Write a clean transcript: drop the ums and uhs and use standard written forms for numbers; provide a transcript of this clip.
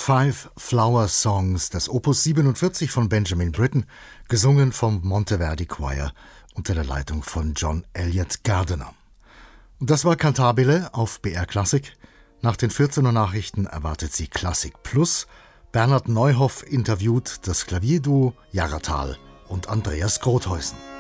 Five Flower Songs, das Opus 47 von Benjamin Britten, gesungen vom Monteverdi Choir unter der Leitung von John Elliott Gardiner. Und das war Cantabile auf BR Klassik. Nach den 14 Uhr Nachrichten erwartet Sie Klassik Plus. Bernhard Neuhoff interviewt das Klavierduo Jaratal und Andreas Grothäusen.